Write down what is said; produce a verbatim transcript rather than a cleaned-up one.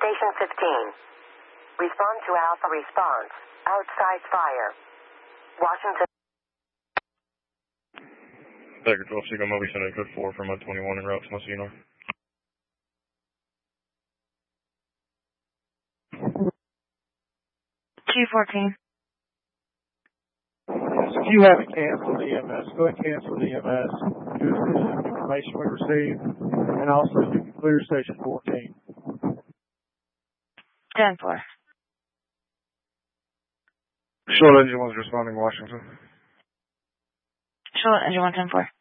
Station fifteen. Respond to Alpha response. Outside fire. Washington. Baker twelve, Seagull Moby, sending code four from Mud twenty-one en route to Monsignor. G fourteen. If you haven't canceled E M S, go ahead and cancel the E M S. Do the information we received, and also you can clear Station fourteen. ten four. Charlotte Engine one's responding, Washington. Charlotte Engine one ten four.